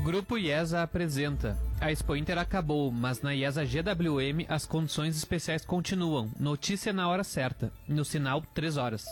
Grupo IESA apresenta. A Expo Inter acabou, mas na IESA GWM as condições especiais continuam. Notícia na hora certa. No sinal, 3 horas.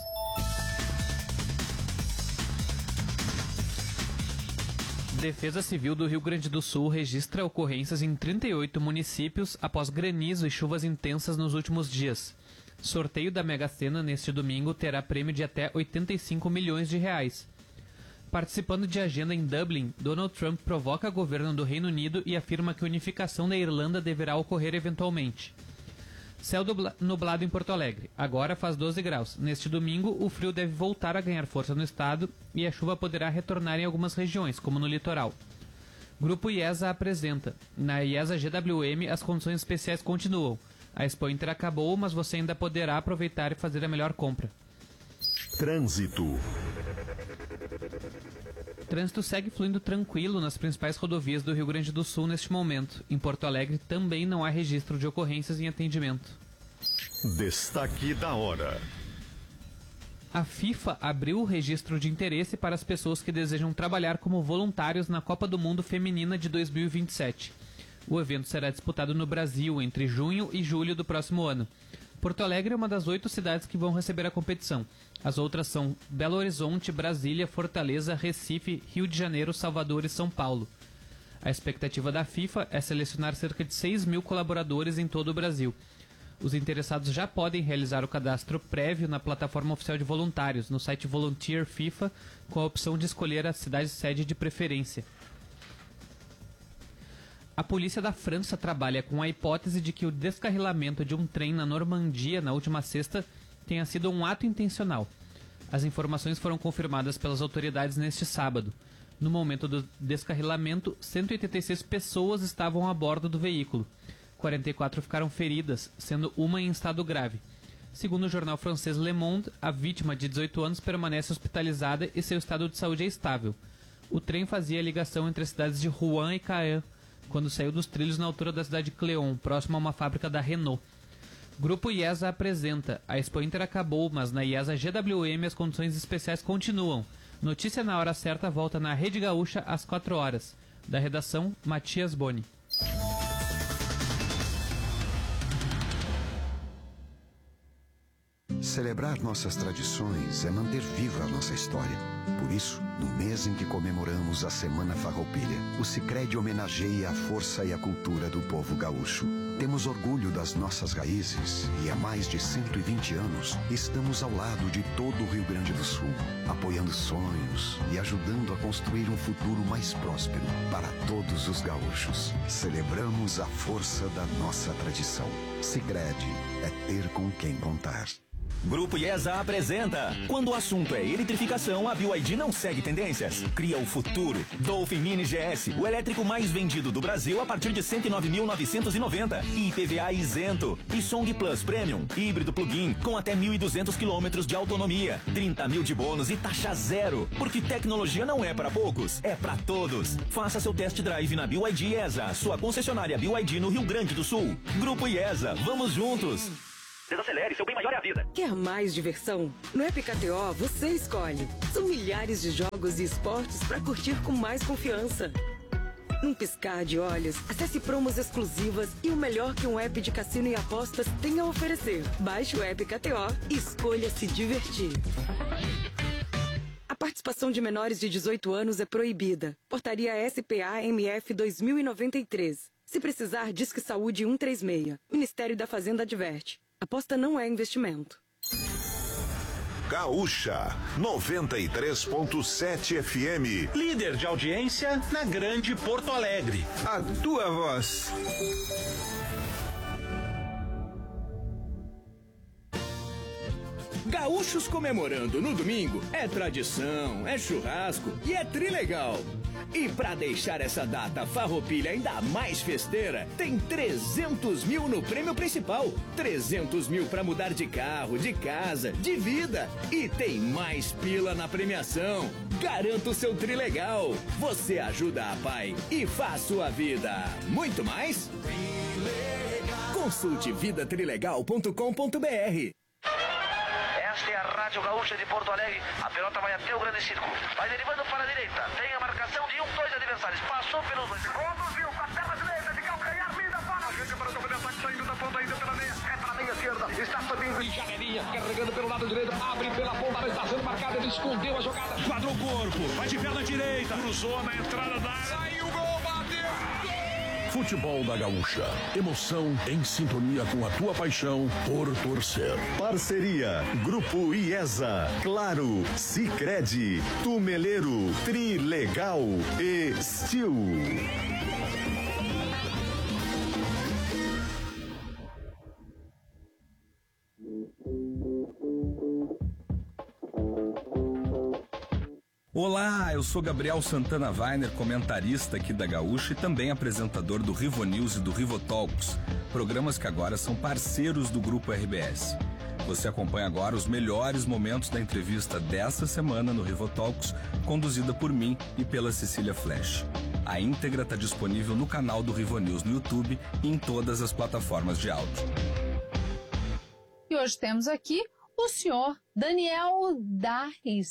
Defesa Civil do Rio Grande do Sul registra ocorrências em 38 municípios após granizo e chuvas intensas nos últimos dias. Sorteio da Mega Sena neste domingo terá prêmio de até 85 milhões de reais. Participando de agenda em Dublin, Donald Trump provoca o governo do Reino Unido e afirma que a unificação da Irlanda deverá ocorrer eventualmente. Céu nublado em Porto Alegre. Agora faz 12 graus. Neste domingo, o frio deve voltar a ganhar força no estado e a chuva poderá retornar em algumas regiões, como no litoral. Grupo IESA apresenta. Na IESA GWM, as condições especiais continuam. A Expo Inter acabou, mas você ainda poderá aproveitar e fazer a melhor compra. Trânsito. O trânsito segue fluindo tranquilo nas principais rodovias do Rio Grande do Sul neste momento. Em Porto Alegre também não há registro de ocorrências em atendimento. Destaque da hora. A FIFA abriu o registro de interesse para as pessoas que desejam trabalhar como voluntários na Copa do Mundo Feminina de 2027. O evento será disputado no Brasil entre junho e julho do próximo ano. Porto Alegre é uma das 8 cidades que vão receber a competição. As outras são Belo Horizonte, Brasília, Fortaleza, Recife, Rio de Janeiro, Salvador e São Paulo. A expectativa da FIFA é selecionar cerca de 6 mil colaboradores em todo o Brasil. Os interessados já podem realizar o cadastro prévio na plataforma oficial de voluntários, no site Volunteer FIFA, com a opção de escolher a cidade-sede de preferência. A polícia da França trabalha com a hipótese de que o descarrilamento de um trem na Normandia na última sexta tenha sido um ato intencional. As informações foram confirmadas pelas autoridades neste sábado. No momento do descarrilamento, 186 pessoas estavam a bordo do veículo. 44 ficaram feridas, sendo uma em estado grave. Segundo o jornal francês Le Monde, a vítima de 18 anos permanece hospitalizada e seu estado de saúde é estável. O trem fazia a ligação entre as cidades de Rouen e Caen, quando saiu dos trilhos na altura da cidade de Cléon, próximo a uma fábrica da Renault. Grupo IESA apresenta. A Expo Inter acabou, mas na IESA GWM as condições especiais continuam. Notícia na hora certa volta na Rede Gaúcha às 4 horas. Da redação, Matias Boni. Celebrar nossas tradições é manter viva a nossa história. Por isso, no mês em que comemoramos a Semana Farroupilha, o Sicredi homenageia a força e a cultura do povo gaúcho. Temos orgulho das nossas raízes e há mais de 120 anos estamos ao lado de todo o Rio Grande do Sul, apoiando sonhos e ajudando a construir um futuro mais próspero para todos os gaúchos. Celebramos a força da nossa tradição. Sicredi é ter com quem contar. Grupo IESA apresenta. Quando o assunto é eletrificação, a BYD não segue tendências. Cria o futuro. Dolphin Mini GS, o elétrico mais vendido do Brasil a partir de 109.990. IPVA isento. E Song Plus Premium, híbrido plug-in, com até 1.200 km de autonomia. 30 mil de bônus e taxa zero. Porque tecnologia não é para poucos, é para todos. Faça seu test drive na BYD IESA, sua concessionária BYD no Rio Grande do Sul. Grupo IESA, vamos juntos. Desacelere, seu bem maior é a vida. Quer mais diversão? No App KTO você escolhe. São milhares de jogos e esportes para curtir com mais confiança. Num piscar de olhos, acesse promos exclusivas e o melhor que um app de cassino e apostas tem a oferecer. Baixe o App KTO e escolha se divertir. A participação de menores de 18 anos é proibida. Portaria SPA-MF 2093. Se precisar, Disque Saúde 136. Ministério da Fazenda adverte. Aposta não é investimento. Gaúcha 93.7 FM. Líder de audiência na Grande Porto Alegre. A tua voz. Gaúchos comemorando no domingo é tradição, é churrasco e é trilegal. E pra deixar essa data farroupilha ainda mais festeira, tem 300 mil no prêmio principal. 300 mil pra mudar de carro, de casa, de vida. E tem mais pila na premiação. Garanta o seu trilegal. Você ajuda a Pai e faz sua vida muito mais. Consulte vidatrilegal.com.br. Esta é a Rádio Gaúcha de Porto Alegre. A pelota vai até o grande círculo. Vai derivando para a direita. Tem a marcação de dois adversários. Passou pelos dois. Conduziu com a perna direita de calcanhar. Vida para a gente para o ataque saindo da ponta ainda pela meia. É para a meia esquerda. Está subindo e Janelinha carregando pelo lado direito. Abre pela ponta. Mas está sendo marcado. Ele escondeu a jogada. Quadrou o corpo. Vai de perna direita. Cruzou na entrada da área. Saiu o gol. Bateu. Futebol da Gaúcha. Emoção em sintonia com a tua paixão por torcer. Parceria Grupo IESA, Claro, Sicredi, Tumeleiro, Trilegal e Steel. Olá, eu sou Gabriel Santana Weiner, comentarista aqui da Gaúcha e também apresentador do Rivo News e do Rivo Talks, programas que agora são parceiros do Grupo RBS. Você acompanha agora os melhores momentos da entrevista desta semana no Rivo Talks, conduzida por mim e pela Cecília Flash. A íntegra está disponível no canal do Rivo News no YouTube e em todas as plataformas de áudio. E hoje temos aqui o senhor Daniel Darris.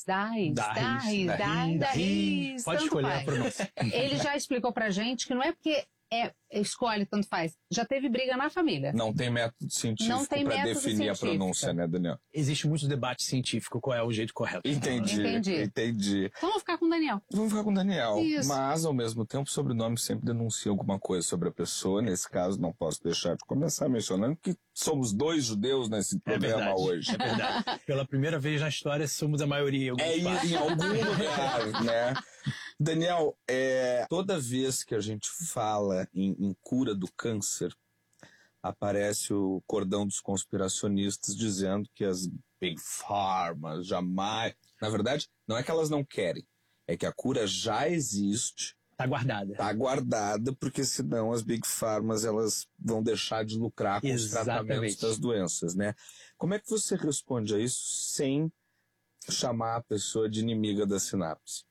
Pode escolher a pronúncia. Ele já explicou pra gente que não é porque escolhe, tanto faz. Já teve briga na família. Não tem método científico para definir a pronúncia, né, Daniel? Existe muito debate científico qual é o jeito correto. Entendi. Então vamos ficar com o Daniel. Vamos ficar com o Daniel. Isso. Mas, ao mesmo tempo, o sobrenome sempre denuncia alguma coisa sobre a pessoa. Nesse caso, não posso deixar de começar mencionando que somos 2 judeus nesse programa hoje. É verdade. Pela primeira vez na história, somos a maioria. Em algum lugar, né? Daniel, toda vez que a gente fala em cura do câncer, aparece o cordão dos conspiracionistas dizendo que as Big Pharma jamais... Na verdade, não é que elas não querem, é que a cura já existe. Está guardada. Está guardada, porque senão as Big Pharmas elas vão deixar de lucrar com os tratamentos das doenças, né? Como é que você responde a isso sem chamar a pessoa de inimiga da sinapse?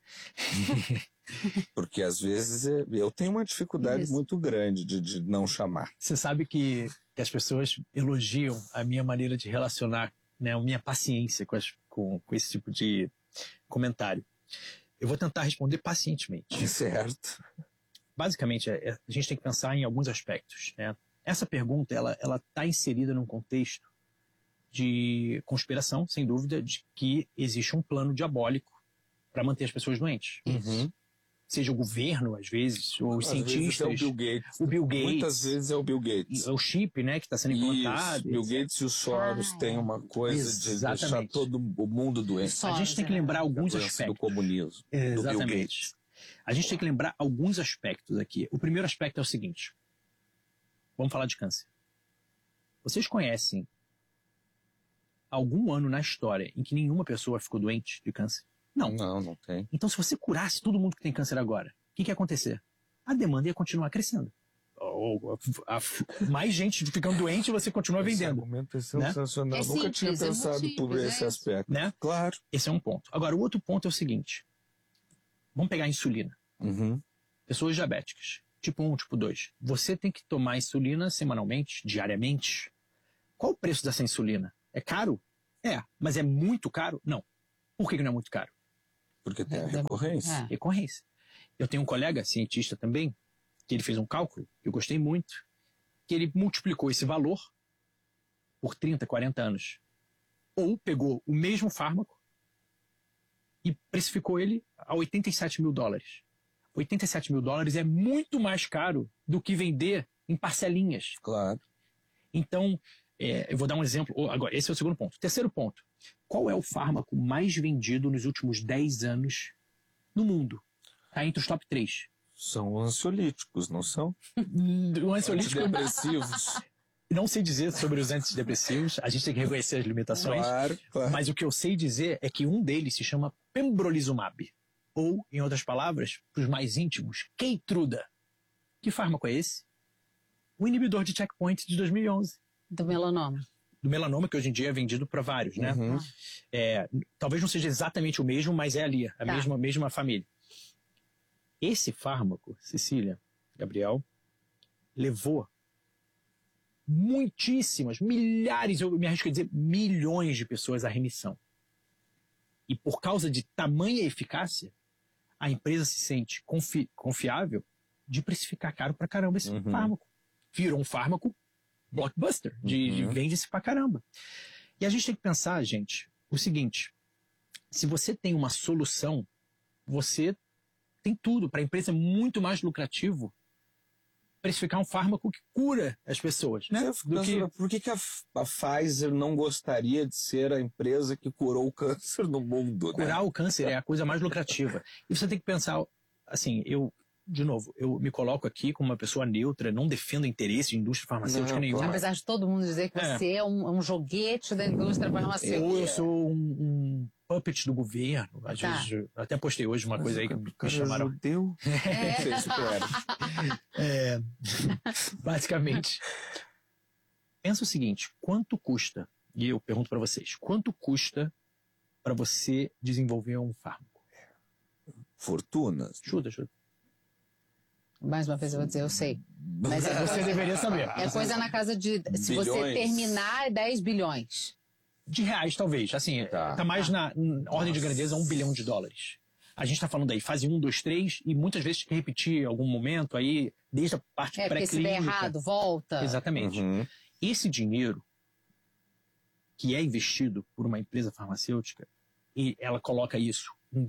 Porque às vezes eu tenho uma dificuldade muito grande de não chamar. Você sabe que as pessoas elogiam a minha maneira de relacionar, né, a minha paciência com esse tipo de comentário. Eu vou tentar responder pacientemente. Certo. Basicamente, a gente tem que pensar em alguns aspectos, né? Essa pergunta, ela está inserida num contexto de conspiração, sem dúvida, de que existe um plano diabólico para manter as pessoas doentes. Uhum. Seja o governo, às vezes, ou os cientistas. Vezes é o Bill Gates. O Bill Gates. Muitas vezes é o Bill Gates. O chip, né, que está sendo implantado. Isso. Bill Gates e o Soros têm uma coisa de deixar todo o mundo doente. A gente tem que lembrar alguns aspectos. Do comunismo. Exatamente. Do Bill Gates. A gente tem que lembrar alguns aspectos aqui. O primeiro aspecto é o seguinte. Vamos falar de câncer. Vocês conhecem algum ano na história em que nenhuma pessoa ficou doente de câncer? Não. Não tem. Então, se você curasse todo mundo que tem câncer agora, o que ia acontecer? A demanda ia continuar crescendo. Mais gente ficando doente e você continua vendendo. Esse argumento é sensacional. Né? Nunca tinha pensado por esse aspecto. Né? Claro. Esse é um ponto. Agora, o outro ponto é o seguinte. Vamos pegar a insulina. Uhum. Pessoas diabéticas. Tipo 1, tipo 2. Você tem que tomar insulina semanalmente, diariamente. Qual o preço dessa insulina? É caro? É. Mas é muito caro? Não. Por que não é muito caro? Porque tem a recorrência. Recorrência. Eu tenho um colega, cientista também, que ele fez um cálculo, que eu gostei muito, que ele multiplicou esse valor por 30, 40 anos. Ou pegou o mesmo fármaco e precificou ele a $87 mil. $87 mil é muito mais caro do que vender em parcelinhas. Claro. Então, eu vou dar um exemplo. Agora, esse é o segundo ponto. Terceiro ponto. Qual é o fármaco mais vendido nos últimos 10 anos no mundo? Está entre os top 3. São ansiolíticos, não são? O ansiolítico... Antidepressivos. Não sei dizer sobre os antidepressivos. A gente tem que reconhecer as limitações. Claro. Mas o que eu sei dizer é que um deles se chama pembrolizumab. Ou, em outras palavras, para os mais íntimos, Keytruda. Que fármaco é esse? O inibidor de checkpoint de 2011. Do melanoma. Do melanoma, que hoje em dia é vendido para vários, né? Uhum. Talvez não seja exatamente o mesmo, mas é ali, a mesma família. Esse fármaco, Cecília, Gabriel, levou muitíssimas, milhares, eu me arrisco a dizer milhões de pessoas à remissão. E por causa de tamanha eficácia, a empresa se sente confiável de precificar caro pra caramba esse fármaco. Virou um fármaco blockbuster, vende-se pra caramba. E a gente tem que pensar, gente, o seguinte: se você tem uma solução, você tem tudo. Para a empresa é muito mais lucrativo precificar um fármaco que cura as pessoas, né? Por que a Pfizer não gostaria de ser a empresa que curou o câncer no mundo? Curar o câncer é a coisa mais lucrativa. E você tem que pensar, assim, de novo, eu me coloco aqui como uma pessoa neutra, não defendo interesse de indústria farmacêutica nenhuma. Apesar de todo mundo dizer que você é um joguete da indústria farmacêutica. Ou eu sou um puppet do governo. Às vezes, eu até postei hoje uma coisa aí que me chamaram. Judeu? Basicamente. Pensa o seguinte: quanto custa, e eu pergunto para vocês, quanto custa para você desenvolver um fármaco? Fortunas. Chuta. Mais uma vez eu vou dizer, eu sei. Mas você deveria saber. É coisa na casa de, se bilhões. Você terminar, 10 bilhões. De reais, talvez. Assim, tá mais na ordem de grandeza, $1 bilhão. A gente tá falando aí, fase 1, 2, 3, e muitas vezes tem que repetir em algum momento aí, desde a parte pré-clínica. Porque se der errado, volta. Exatamente. Esse dinheiro que é investido por uma empresa farmacêutica, e ela coloca isso em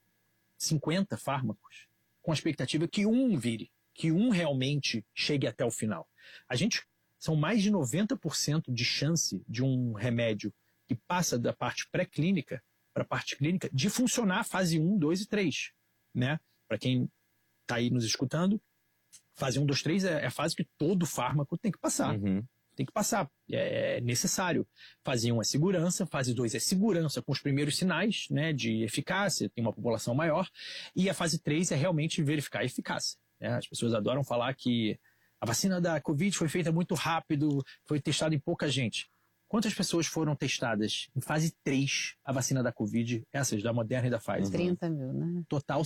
50 fármacos, com a expectativa que um vire, que um realmente chegue até o final. São mais de 90% de chance de um remédio que passa da parte pré-clínica para a parte clínica de funcionar fase 1, 2 e 3. Né? Para quem está aí nos escutando, fase 1, 2, 3 é a fase que todo fármaco tem que passar. Tem que passar, é necessário. Fase 1 é segurança, fase 2 é segurança com os primeiros sinais, né, de eficácia, tem uma população maior, e a fase 3 é realmente verificar a eficácia. Né? As pessoas adoram falar que a vacina da Covid foi feita muito rápido, foi testada em pouca gente. Quantas pessoas foram testadas em fase 3 a vacina da Covid, essas da Moderna e da Pfizer? 30 mil, né? Total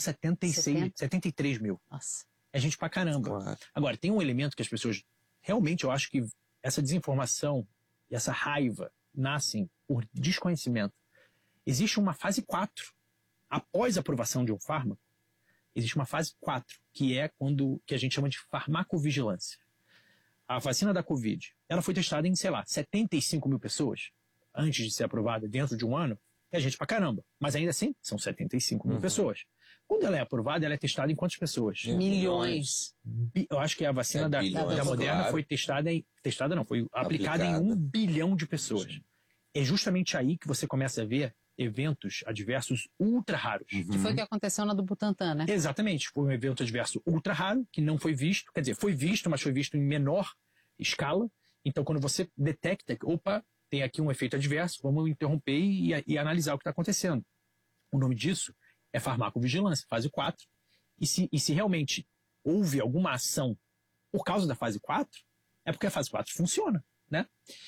73 mil. Nossa. É gente pra caramba. Agora, tem um elemento que as pessoas, realmente eu acho que essa desinformação e essa raiva nascem por desconhecimento. Existe uma fase 4. Após a aprovação de um fármaco, existe uma fase 4, que é que a gente chama de farmacovigilância. A vacina da Covid, ela foi testada em, 75 mil pessoas antes de ser aprovada dentro de um ano. É gente pra caramba. Mas ainda assim, são 75 mil pessoas. Quando ela é aprovada, ela é testada em quantas pessoas? Milhões. Eu acho que a vacina da Moderna foi foi aplicada em 1 bilhão de pessoas. Sim. É justamente aí que você começa a ver eventos adversos ultra raros. Que foi o que aconteceu na do Butantan, né? Exatamente. Foi um evento adverso ultra raro, que não foi visto. Quer dizer, foi visto, mas foi visto em menor escala. Então, quando você detecta, tem aqui um efeito adverso, vamos interromper e analisar o que está acontecendo. O nome disso é farmacovigilância, fase 4. E se realmente houve alguma ação por causa da fase 4, é porque a fase 4 funciona, né?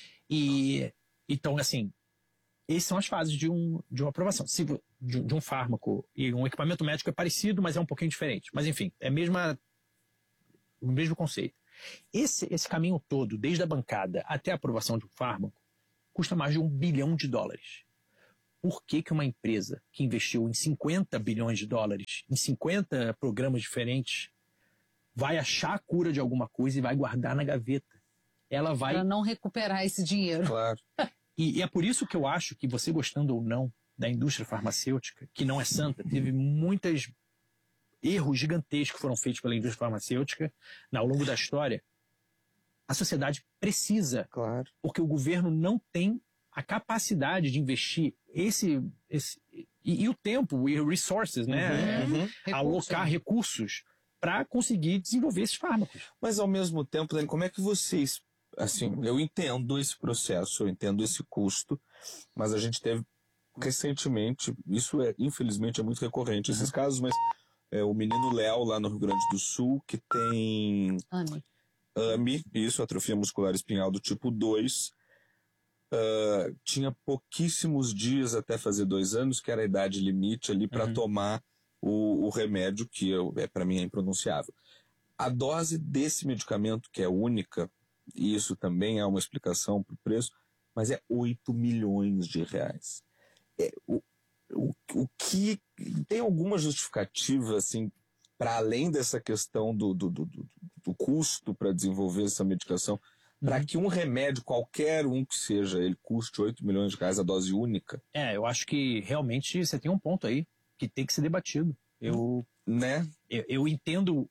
Então, assim, essas são as fases de uma aprovação. De um fármaco e um equipamento médico é parecido, mas é um pouquinho diferente. Mas, enfim, é o mesmo conceito. Esse caminho todo, desde a bancada até a aprovação de um fármaco, custa mais de $1 bilhão. Por que uma empresa que investiu em $50 bilhões, em 50 programas diferentes, vai achar a cura de alguma coisa e vai guardar na gaveta? Ela vai... Para não recuperar esse dinheiro. Claro. E é por isso que eu acho que você, gostando ou não da indústria farmacêutica, que não é santa, teve muitos erros gigantescos que foram feitos pela indústria farmacêutica ao longo da história. A sociedade precisa, porque o governo não tem a capacidade de investir e o tempo, e resources, né? Alocar recursos para conseguir desenvolver esses fármacos. Mas ao mesmo tempo, Dani, como é que vocês... Assim, eu entendo esse processo, eu entendo esse custo, mas a gente teve recentemente, infelizmente é muito recorrente esses casos, mas o menino Léo lá no Rio Grande do Sul, que tem AMI, isso, atrofia muscular espinhal do tipo 2, tinha pouquíssimos dias até fazer 2 anos, que era a idade limite ali para tomar o remédio, que para mim é impronunciável. A dose desse medicamento, que é única, e isso também é uma explicação para o preço, mas é R$8 milhões. o que tem alguma justificativa, assim, para além dessa questão do custo para desenvolver essa medicação, para que um remédio, qualquer um que seja, ele custe 8 milhões de reais a dose única? Eu acho que realmente você tem um ponto aí que tem que ser debatido. Eu entendo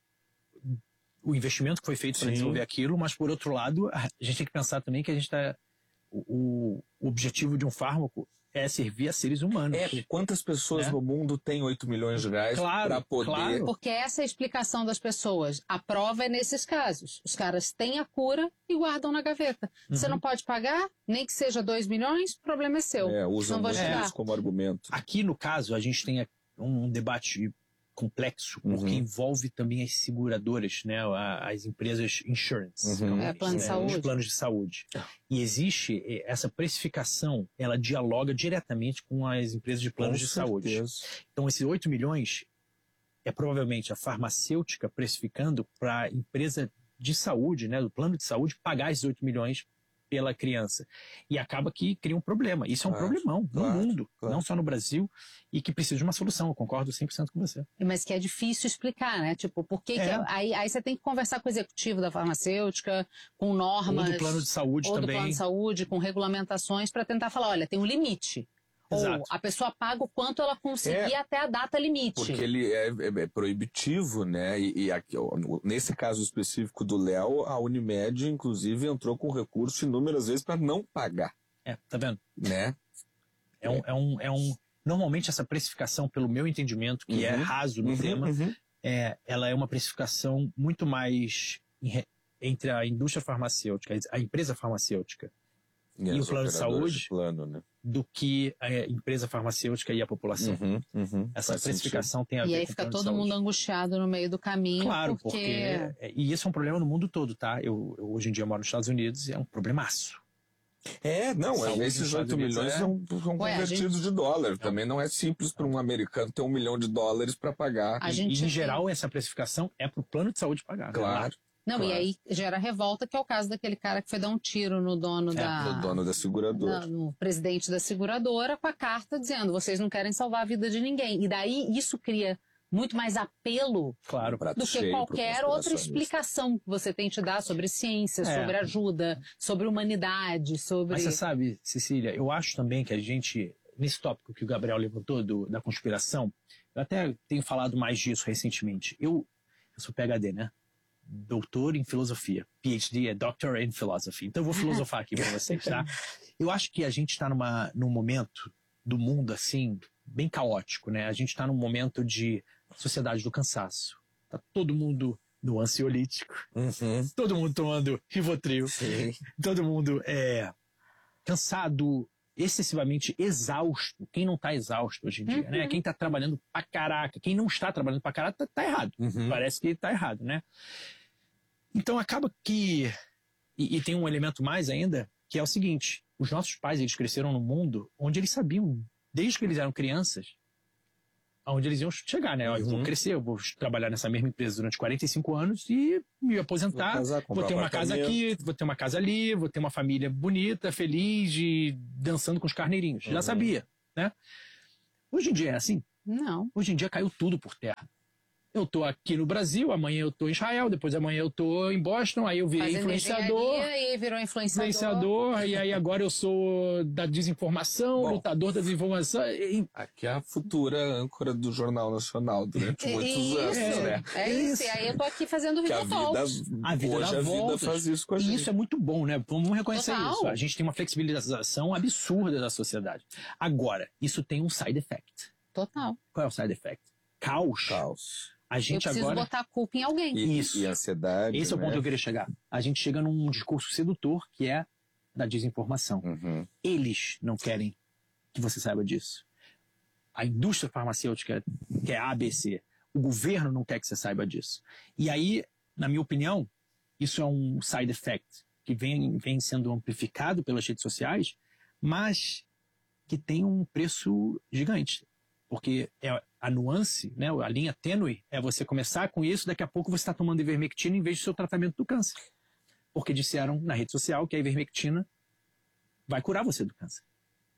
o investimento que foi feito para desenvolver aquilo, mas por outro lado, a gente tem que pensar também que a gente está... O objetivo de um fármaco é servir a seres humanos. Quantas pessoas no mundo têm 8 milhões de reais para poder... Claro, porque essa é a explicação das pessoas. A prova é nesses casos. Os caras têm a cura e guardam na gaveta. Você não pode pagar, nem que seja 2 milhões, o problema é seu. Usam isso como argumento. Aqui, no caso, a gente tem um debate complexo, porque envolve também as seguradoras, né, as empresas insurance, plano de saúde. Os planos de saúde. E existe essa precificação, ela dialoga diretamente com as empresas de planos de saúde. Então, esses 8 milhões é provavelmente a farmacêutica precificando para a empresa de saúde, né, do plano de saúde, pagar esses 8 milhões pela criança. E acaba que cria um problema. Isso é um problemão no mundo, não só no Brasil, e que precisa de uma solução. Eu concordo 100% com você. Mas que é difícil explicar, né? Tipo, por que aí você tem que conversar com o executivo da farmacêutica, com normas... Ou do plano de saúde também. Ou do plano de saúde, com regulamentações, para tentar falar, olha, tem um limite. Ou a pessoa paga o quanto ela conseguir até a data limite. Porque ele é proibitivo, né? E aqui, nesse caso específico do Léo, a Unimed, inclusive, entrou com recurso inúmeras vezes para não pagar. Tá vendo? Né? Normalmente essa precificação, pelo meu entendimento, que é raso no tema, ela é uma precificação muito mais entre a indústria farmacêutica, a empresa farmacêutica e o plano de saúde, do que a empresa farmacêutica e a população. Essa precificação tem a ver com o plano de saúde. E aí fica todo mundo angustiado no meio do caminho. Claro, porque... E isso é um problema no mundo todo, tá? Eu hoje em dia moro nos Estados Unidos e é um problemaço. Esses 8 milhões são convertidos de dólar. Também não é simples para um americano ter $1 milhão para pagar. E, em geral, essa precificação é para o plano de saúde pagar. Claro. E aí gera revolta, que é o caso daquele cara que foi dar um tiro no dono da seguradora. No presidente da seguradora, com a carta dizendo, vocês não querem salvar a vida de ninguém. E daí isso cria muito mais apelo do que qualquer outra explicação que você tem que dar sobre ciência, sobre ajuda, sobre humanidade, sobre... Mas você sabe, Cecília, eu acho também que a gente, nesse tópico que o Gabriel levantou da conspiração, eu até tenho falado mais disso recentemente. Eu sou PhD, né? Doutor em filosofia. PhD é Doctor in Philosophy. Então eu vou filosofar aqui para vocês, tá? Eu acho que a gente está num momento do mundo, assim, bem caótico, né? A gente está num momento de sociedade do cansaço. Tá todo mundo no ansiolítico. Todo mundo tomando Rivotril. Todo mundo cansado, excessivamente exausto. Quem não está exausto hoje em dia, né? Quem está trabalhando pra caraca. Quem não está trabalhando pra caraca tá errado. Parece que tá errado, né? Então acaba que... E tem um elemento mais ainda, que é o seguinte. Os nossos pais, eles cresceram num mundo onde eles sabiam, desde que eles eram crianças, aonde eles iam chegar, né? Eu vou crescer, eu vou trabalhar nessa mesma empresa durante 45 anos e me aposentar. Vou ter uma casa aqui, vou ter uma casa ali, vou ter uma família bonita, feliz, e dançando com os carneirinhos. Já sabia, né? Hoje em dia é assim? Não. Hoje em dia caiu tudo por terra. Eu tô aqui no Brasil, amanhã eu tô em Israel, depois amanhã eu tô em Boston, aí eu virei influenciador. E aí virou influenciador. E aí agora eu sou da desinformação, lutador da desinformação. Aqui é a futura âncora do Jornal Nacional durante muitos anos, né? Isso, e aí eu tô aqui fazendo Rivotalks. A vida faz isso com a gente. E isso é muito bom, né? Vamos reconhecer isso. A gente tem uma flexibilização absurda da sociedade. Agora, isso tem um side effect. Total. Qual é o side effect? Caos. A gente eu preciso botar a culpa em alguém. E ansiedade. Esse é o ponto que eu queria chegar. A gente chega num discurso sedutor que é da desinformação. Eles não querem que você saiba disso. A indústria farmacêutica quer ABC. O governo não quer que você saiba disso. E aí, na minha opinião, isso é um side effect que vem sendo amplificado pelas redes sociais, mas que tem um preço gigante. Porque a nuance, né, a linha tênue, é você começar com isso, daqui a pouco você está tomando ivermectina em vez do seu tratamento do câncer. Porque disseram na rede social que a ivermectina vai curar você do câncer.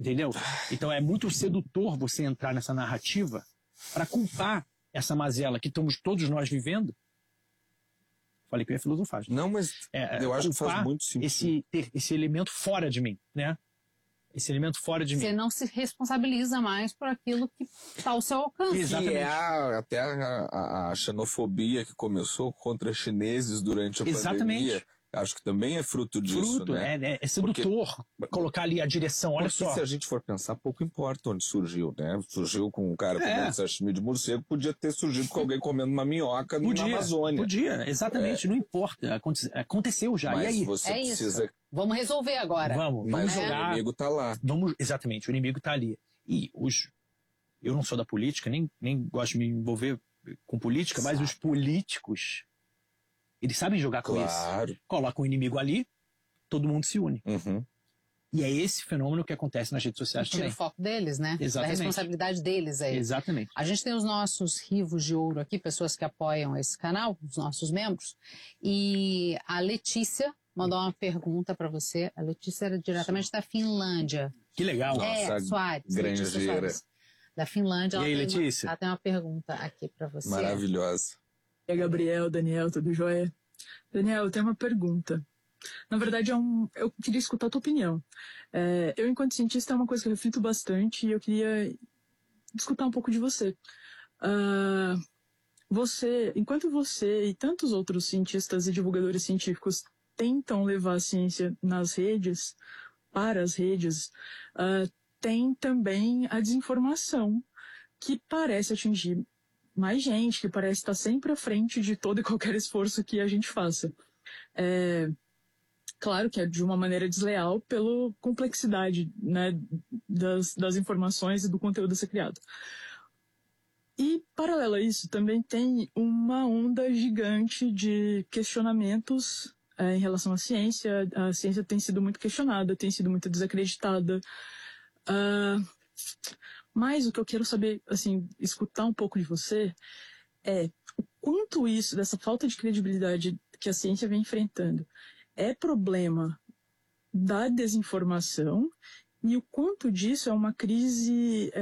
Entendeu? Então é muito sedutor você entrar nessa narrativa para culpar essa mazela que estamos todos nós vivendo. Falei que eu ia filosofar. Não, mas eu acho que faz muito sentido. Esse elemento fora de mim, né? Esse elemento fora de mim. Você não se responsabiliza mais por aquilo que está ao seu alcance. Exatamente. Que até a xenofobia que começou contra chineses durante a pandemia. Acho que também é fruto disso, né? É sedutor colocar ali a direção, olha só. Se a gente for pensar, pouco importa onde surgiu, né? Surgiu com um cara comendo sashimi de morcego, podia ter surgido com alguém comendo uma minhoca na Amazônia. Podia, exatamente, não importa. Aconteceu já, mas e aí? Você precisa... Isso. Vamos resolver agora. Vamos jogar. O inimigo tá lá. Exatamente, o inimigo tá ali. E eu não sou da política, nem gosto de me envolver com política, mas os políticos... Eles sabem jogar com isso. Colocam o inimigo ali, todo mundo se une. E é esse fenômeno que acontece nas redes sociais também. Tira o foco deles, né? Exatamente. Da responsabilidade deles aí. Exatamente. A gente tem os nossos rivos de ouro aqui, pessoas que apoiam esse canal, os nossos membros. E a Letícia mandou uma pergunta para você. A Letícia era diretamente da Finlândia. Que legal. Soares. Grangeira. Da Finlândia. E aí, Letícia? Ela tem uma pergunta aqui para você. Maravilhosa. E Gabriel, Daniel, tudo jóia? Daniel, eu tenho uma pergunta. Na verdade, eu queria escutar a tua opinião. Eu, enquanto cientista, é uma coisa que eu reflito bastante e eu queria escutar um pouco de você. Enquanto você e tantos outros cientistas e divulgadores científicos tentam levar a ciência nas redes, para as redes, tem também a desinformação que parece atingir mais gente, que parece estar sempre à frente de todo e qualquer esforço que a gente faça. Claro que é de uma maneira desleal pela complexidade, né, das informações e do conteúdo a ser criado. E, paralelo a isso, também tem uma onda gigante de questionamentos em relação à ciência. A ciência tem sido muito questionada, tem sido muito desacreditada. Mas o que eu quero saber, assim, escutar um pouco de você é o quanto isso, dessa falta de credibilidade que a ciência vem enfrentando, é problema da desinformação e o quanto disso é uma crise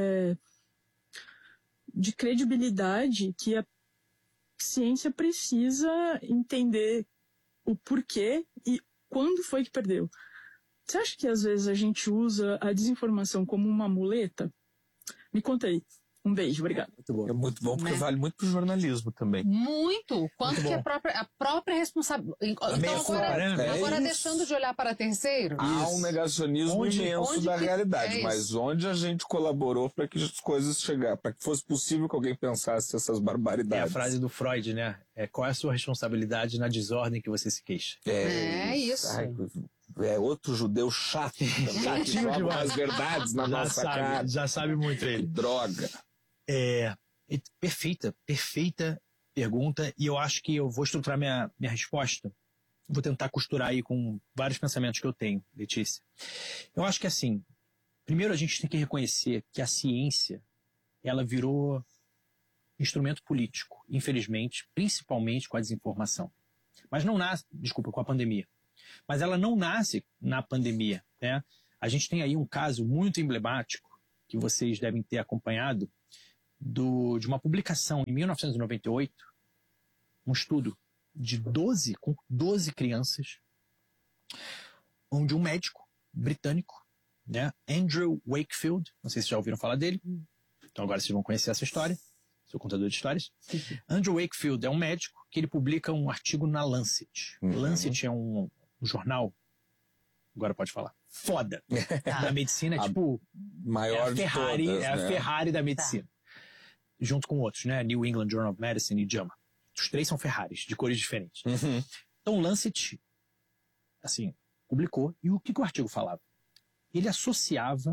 de credibilidade que a ciência precisa entender o porquê e quando foi que perdeu. Você acha que às vezes a gente usa a desinformação como uma muleta? Me conta aí. Um beijo, obrigado. Muito bom. É muito bom porque vale muito pro jornalismo também. Muito! Quanto que a própria responsabilidade... Então agora deixando de olhar para terceiro... Há um negacionismo imenso da realidade, mas onde a gente colaborou para que as coisas chegassem, para que fosse possível que alguém pensasse essas barbaridades. É a frase do Freud, né? Qual é a sua responsabilidade na desordem que você se queixa? É isso. Ai, outro judeu chato também, que joga as verdades na nossa cara. Já sabe muito ele. Droga. Perfeita pergunta, e eu acho que eu vou estruturar minha resposta. Vou tentar costurar aí com vários pensamentos que eu tenho, Letícia. Eu acho que assim, primeiro a gente tem que reconhecer que a ciência, ela virou instrumento político, infelizmente, principalmente com a desinformação. Mas não nasce, com a pandemia. Mas ela não nasce na pandemia, né? A gente tem aí um caso muito emblemático, que vocês devem ter acompanhado, de uma publicação em 1998, um estudo com 12 crianças, onde um médico britânico, né, Andrew Wakefield, não sei se já ouviram falar dele, então agora vocês vão conhecer essa história, sou contador de histórias. Andrew Wakefield é um médico que ele publica um artigo na Lancet. Lancet é um jornal, agora pode falar, foda. Na medicina é tipo maior Ferrari, de todas, a Ferrari da medicina. Junto com outros, né? New England Journal of Medicine e JAMA. Os três são Ferraris, de cores diferentes. Então o Lancet, assim, publicou. E o que o artigo falava? Ele associava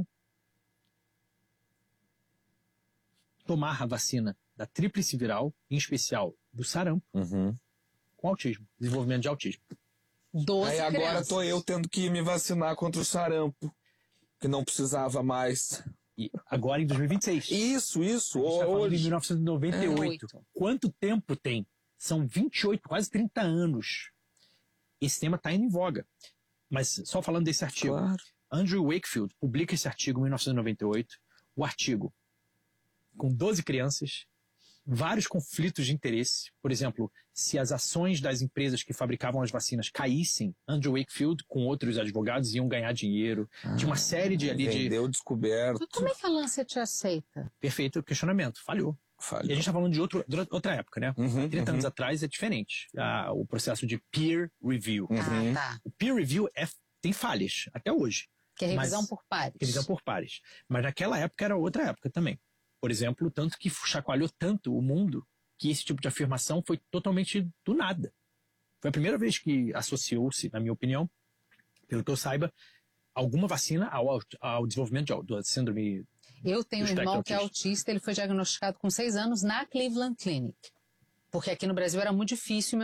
tomar a vacina da tríplice viral, em especial do sarampo, com autismo, desenvolvimento de autismo. 12 Aí agora crianças. tô eu tendo que me vacinar contra o sarampo, que não precisava mais. E agora em 2026. Isso. Hoje. Em 1998. Quanto tempo tem? São 28, quase 30 anos. Esse tema está indo em voga. Mas só falando desse artigo. Claro. Andrew Wakefield publica esse artigo em 1998, o artigo com 12 crianças, vários conflitos de interesse. Por exemplo, se as ações das empresas que fabricavam as vacinas caíssem, Andrew Wakefield com outros advogados iam ganhar dinheiro. Tinha uma série de... Vendeu descoberto. Mas como é que a Lancet aceita? Perfeito questionamento. Falhou. E a gente está falando de outra época, né? 30 anos atrás é diferente. O processo de peer review. Tá. O peer review tem falhas, até hoje. Que é revisão por pares. Revisão por pares. Mas naquela época era outra época também. Por exemplo, tanto que chacoalhou tanto o mundo que esse tipo de afirmação foi totalmente do nada. Foi a primeira vez que associou-se, na minha opinião, pelo que eu saiba, alguma vacina ao desenvolvimento da síndrome. Eu tenho um irmão que é autista, ele foi diagnosticado com 6 anos na Cleveland Clinic. Porque aqui no Brasil era muito difícil em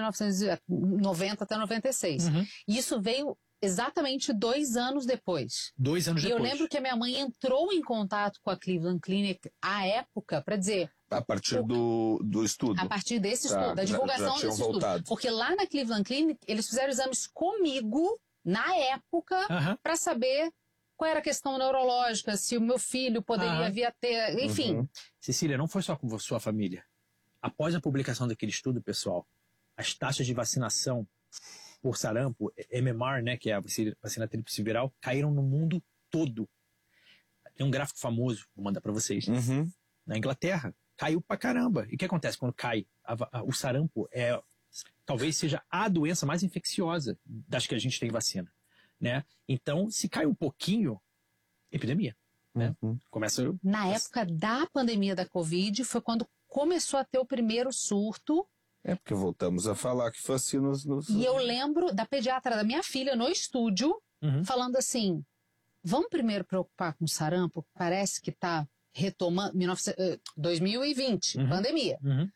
1990 até 96. E isso veio exatamente 2 anos depois. 2 anos depois. E eu lembro que a minha mãe entrou em contato com a Cleveland Clinic à época para dizer... A partir do estudo. A partir desse estudo, da divulgação desse estudo. Porque lá na Cleveland Clinic, eles fizeram exames comigo, na época, para saber qual era a questão neurológica, se o meu filho poderia vir a ter... Enfim. Cecília, não foi só com sua família. Após a publicação daquele estudo, pessoal, as taxas de vacinação por sarampo, MMR, né, que é a vacina tríplice viral, caíram no mundo todo. Tem um gráfico famoso, vou mandar para vocês. Na Inglaterra, caiu pra caramba. E o que acontece quando cai? O sarampo talvez seja a doença mais infecciosa das que a gente tem vacina, né? Então, se cai um pouquinho, epidemia, né? Começa... Na época da pandemia da Covid, foi quando começou a ter o primeiro surto. É porque voltamos a falar que vacinas... E eu lembro da pediatra da minha filha no estúdio, falando assim, vamos primeiro preocupar com o sarampo, parece que está retomando... 2020, pandemia.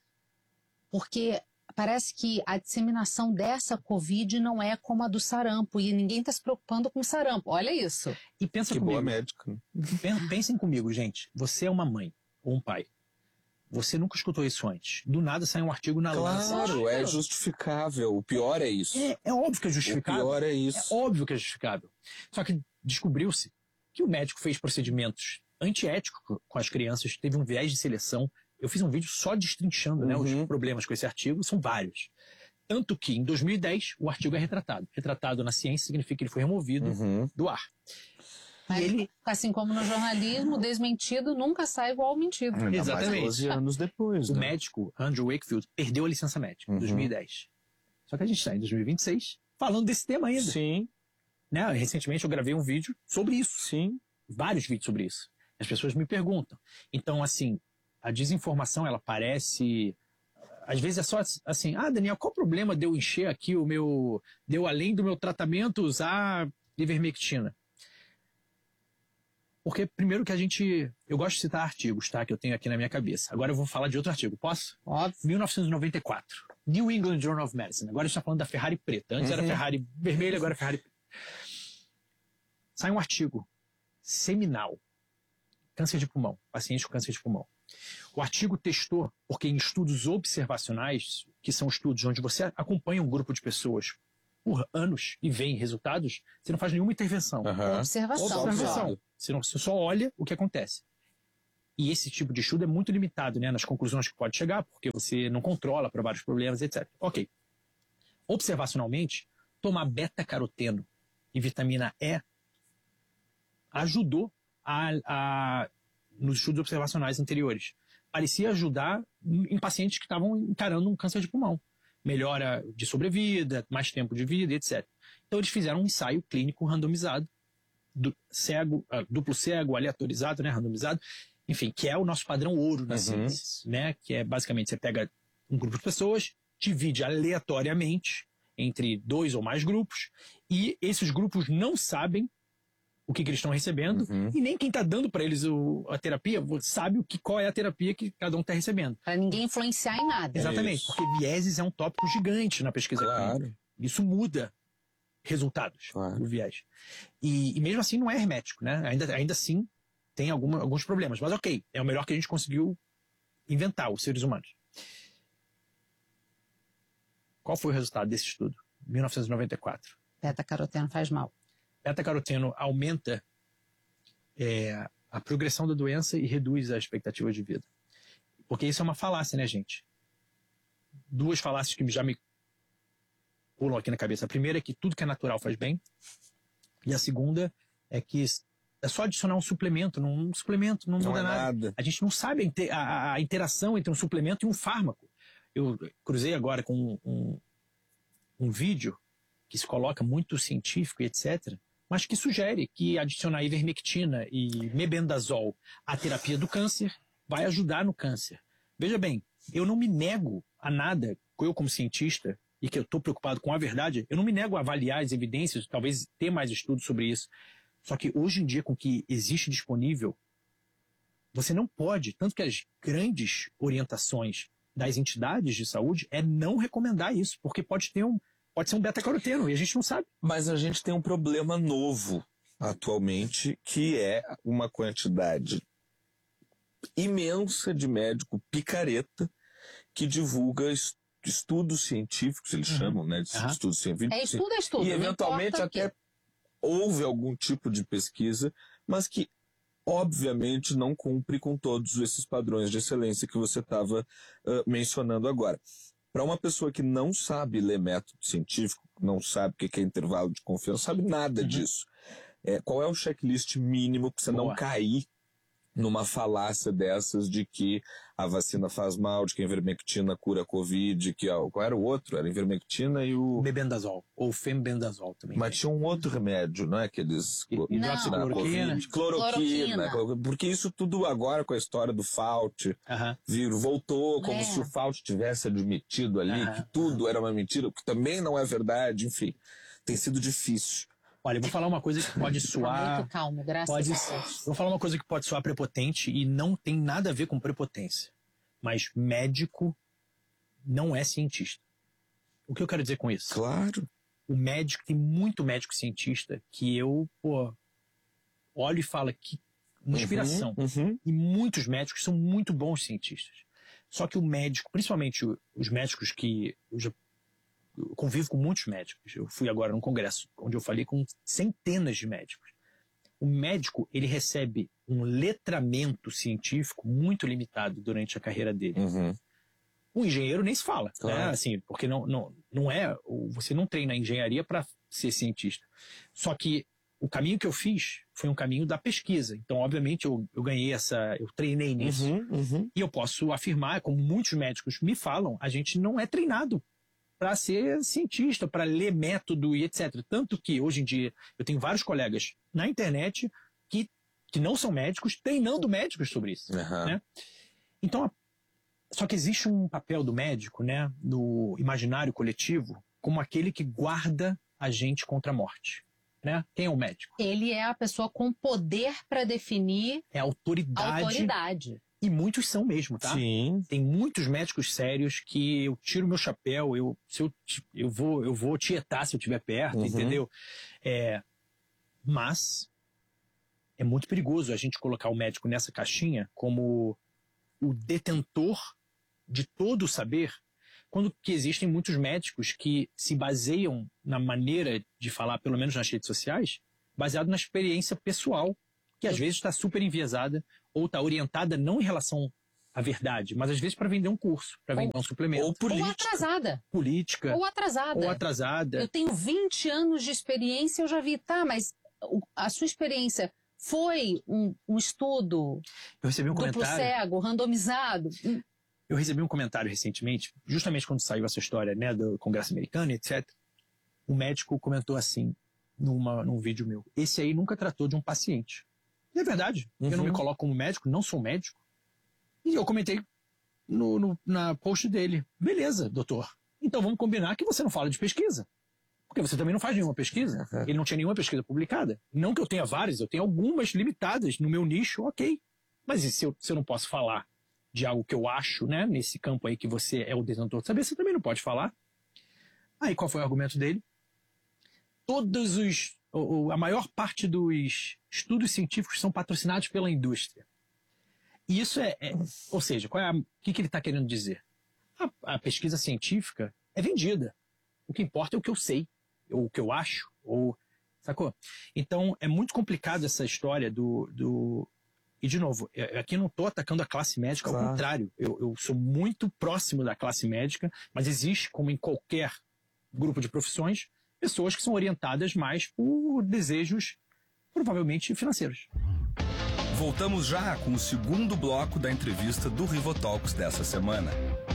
Porque parece que a disseminação dessa Covid não é como a do sarampo, e ninguém está se preocupando com o sarampo. Olha isso. E pensa que comigo. Boa médica. Pensem comigo, gente. Você é uma mãe ou um pai. Você nunca escutou isso antes. Do nada sai um artigo na Lancet. Claro, é justificável. O pior é isso. É óbvio que é justificável. O pior é isso. É óbvio que é justificável. Só que descobriu-se que o médico fez procedimentos antiéticos com as crianças, teve um viés de seleção. Eu fiz um vídeo só destrinchando, né, os problemas com esse artigo, são vários. Tanto que, em 2010, o artigo é retratado. Retratado na ciência significa que ele foi removido do ar. Mas, assim como no jornalismo, desmentido nunca sai igual ao mentido. Exatamente. 12 anos depois. O médico, Andrew Wakefield, perdeu a licença médica em 2010. Só que a gente está em 2026 falando desse tema ainda. Sim. Né? Recentemente eu gravei um vídeo sobre isso. Sim. Vários vídeos sobre isso. As pessoas me perguntam. Então, assim, a desinformação, ela parece... Às vezes é só assim, Daniel, qual o problema de eu encher aqui de eu, além do meu tratamento, usar ivermectina? Porque, primeiro que eu gosto de citar artigos, tá? Que eu tenho aqui na minha cabeça. Agora eu vou falar de outro artigo, posso? Óbvio. 1994. New England Journal of Medicine. Agora a gente está falando da Ferrari preta. Antes era Ferrari vermelha, agora é Ferrari preta. Sai um artigo seminal. Câncer de pulmão. Paciente com câncer de pulmão. O artigo testou, porque em estudos observacionais, que são estudos onde você acompanha um grupo de pessoas por anos e vê resultados, você não faz nenhuma intervenção. Observação. Você só olha o que acontece. E esse tipo de estudo é muito limitado, né, nas conclusões que pode chegar, porque você não controla para vários problemas, etc. Ok. Observacionalmente, tomar beta-caroteno e vitamina E ajudou nos estudos observacionais anteriores. Parecia ajudar em pacientes que estavam encarando um câncer de pulmão. Melhora de sobrevida, mais tempo de vida, etc. Então eles fizeram um ensaio clínico randomizado, duplo cego, aleatorizado, né, randomizado, enfim, que é o nosso padrão ouro na ciência, né, que é basicamente você pega um grupo de pessoas, divide aleatoriamente entre 2 ou mais grupos, e esses grupos não sabem o que eles estão recebendo, e nem quem está dando para eles a terapia sabe qual é a terapia que cada um está recebendo. Para ninguém influenciar em nada. Exatamente, porque vieses é um tópico gigante na pesquisa clínica. Isso muda resultados do viés. E mesmo assim não é hermético, né? Ainda assim tem alguns problemas. Mas ok, é o melhor que a gente conseguiu inventar, os seres humanos. Qual foi o resultado desse estudo? 1994. Beta-caroteno faz mal. beta-caroteno aumenta a progressão da doença e reduz a expectativa de vida. Porque isso é uma falácia, né, gente? Duas falácias que já me pulam aqui na cabeça. A primeira é que tudo que é natural faz bem. E a segunda é que é só adicionar um suplemento. Um suplemento não muda nada. A gente não sabe a interação entre um suplemento e um fármaco. Eu cruzei agora com um vídeo que se coloca muito científico e etc., mas que sugere que adicionar ivermectina e mebendazol à terapia do câncer vai ajudar no câncer. Veja bem, eu não me nego a nada, eu como cientista, e que eu estou preocupado com a verdade, eu não me nego a avaliar as evidências, talvez ter mais estudos sobre isso. Só que hoje em dia, com o que existe disponível, você não pode, tanto que as grandes orientações das entidades de saúde é não recomendar isso, porque pode ser um beta-caroteno e a gente não sabe. Mas a gente tem um problema novo atualmente, que é uma quantidade imensa de médico picareta que divulga estudos científicos, eles chamam, né, de estudos científicos. Estudo. E eventualmente até houve algum tipo de pesquisa, mas que obviamente não cumpre com todos esses padrões de excelência que você estava mencionando agora. Para uma pessoa que não sabe ler método científico, não sabe o que é intervalo de confiança, não sabe nada disso. Qual é o checklist mínimo para você não cair numa falácia dessas de que a vacina faz mal, de que a ivermectina cura a Covid, qual era o outro? Era a ivermectina e o... Mebendazol, ou fembendazol também. Mas tinha um outro remédio, não é? Aqueles... Cloroquina. Porque isso tudo agora, com a história do Fauci, voltou como se o Fauci tivesse admitido ali que tudo era uma mentira, o que também não é verdade, enfim. Tem sido difícil. Olha, eu vou falar uma coisa que pode soar... Muito calmo, graças a Deus. Vou falar uma coisa que pode soar prepotente e não tem nada a ver com prepotência. Mas médico não é cientista. O que eu quero dizer com isso? Claro. O médico, tem muito médico cientista que eu, olho e falo que uma inspiração. E muitos médicos são muito bons cientistas. Só que o médico, principalmente os médicos que... Eu convivo com muitos médicos. Eu fui agora num congresso onde eu falei com centenas de médicos. O médico, ele recebe um letramento científico muito limitado durante a carreira dele. O engenheiro nem se fala, né? Assim, porque você não treina engenharia para ser cientista. Só que o caminho que eu fiz foi um caminho da pesquisa. Então, obviamente, eu ganhei eu treinei nisso. E eu posso afirmar, como muitos médicos me falam, a gente não é treinado para ser cientista, para ler método e etc. Tanto que, hoje em dia, eu tenho vários colegas na internet que não são médicos, treinando médicos sobre isso. Né? Então, só que existe um papel do médico, né, no imaginário coletivo, como aquele que guarda a gente contra a morte. Né? Quem é o médico? Ele é a pessoa com poder para definir... É a autoridade. E muitos são mesmo, tá? Sim. Tem muitos médicos sérios que eu tiro meu chapéu, eu vou tietar se eu estiver perto, entendeu? Mas é muito perigoso a gente colocar o médico nessa caixinha como o detentor de todo o saber, quando que existem muitos médicos que se baseiam na maneira de falar, pelo menos nas redes sociais, baseado na experiência pessoal, que às vezes está super enviesada ou está orientada não em relação à verdade, mas às vezes para vender um curso, para vender um suplemento. Ou atrasada. Política. Ou atrasada. Eu tenho 20 anos de experiência, eu já vi, mas a sua experiência foi um estudo duplo cego, randomizado? Eu recebi um comentário recentemente, justamente quando saiu essa história, né, do Congresso americano, etc. Um médico comentou assim, num vídeo meu: esse aí nunca tratou de um paciente. E é verdade. Eu não me coloco como médico, não sou médico. E eu comentei na post dele: beleza, doutor. Então vamos combinar que você não fala de pesquisa. Porque você também não faz nenhuma pesquisa. Ele não tinha nenhuma pesquisa publicada. Não que eu tenha várias, eu tenho algumas limitadas no meu nicho, ok. Mas e se eu não posso falar de algo que eu acho, né, nesse campo aí que você é o detentor de saber, você também não pode falar. Aí qual foi o argumento dele? A maior parte dos estudos científicos são patrocinados pela indústria. E isso ou seja, o que ele está querendo dizer? A pesquisa científica é vendida. O que importa é o que eu sei, ou o que eu acho, Sacou? Então, é muito complicado essa história do... E, de novo, aqui não estou atacando a classe médica, ao contrário. Eu sou muito próximo da classe médica, mas existe, como em qualquer grupo de profissões, pessoas que são orientadas mais por desejos, provavelmente, financeiros. Voltamos já com o segundo bloco da entrevista do Rivotalks dessa semana.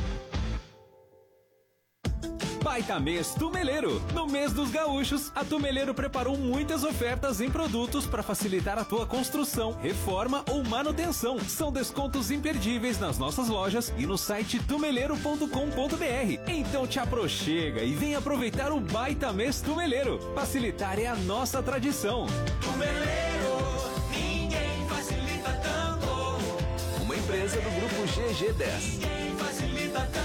Baita mês Tumeleiro. No mês dos gaúchos, a Tumeleiro preparou muitas ofertas em produtos para facilitar a tua construção, reforma ou manutenção. São descontos imperdíveis nas nossas lojas e no site tumeleiro.com.br. Então te aproxega e vem aproveitar o Baita mês Tumeleiro. Facilitar é a nossa tradição. Tumeleiro, ninguém facilita tanto. Uma empresa do grupo GG10. Ninguém facilita tanto.